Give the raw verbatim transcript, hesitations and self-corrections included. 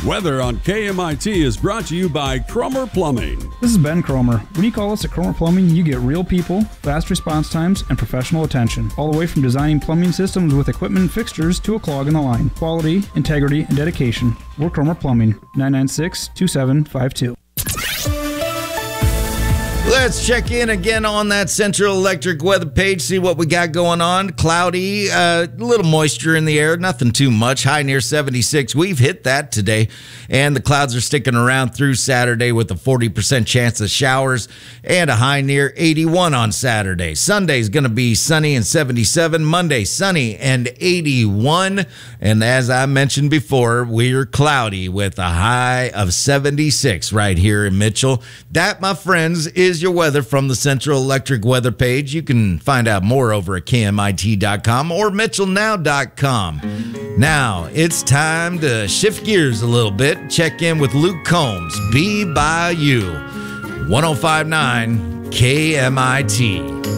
Weather on K M I T is brought to you by Cromer Plumbing. This is Ben Cromer. When you call us at Cromer Plumbing, you get real people, fast response times, and professional attention. All the way from designing plumbing systems with equipment and fixtures to a clog in the line. Quality, integrity, and dedication. We're Cromer Plumbing. nine nine six, two seven five two. Let's check in again on that Central Electric weather page, see what we got going on. Cloudy, a uh, little moisture in the air, nothing too much. High near seventy-six. We've hit that today, and the clouds are sticking around through Saturday with a forty percent chance of showers and a high near eighty-one on Saturday. Sunday's going to be sunny and seventy-seven. Monday, sunny and eighty-one. And as I mentioned before, we're cloudy with a high of seventy-six right here in Mitchell. That, my friends, is your weather from the Central Electric weather page. You can find out more over at K M I T dot com or Mitchell Now dot com. Now, it's time to shift gears a little bit. Check in with Luke Combs, Be By You, one oh five point nine K M I T.